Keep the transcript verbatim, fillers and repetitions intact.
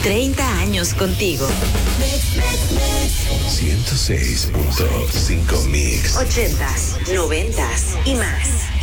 treinta años contigo. ciento seis punto cinco Mix. Ochentas, noventas y más.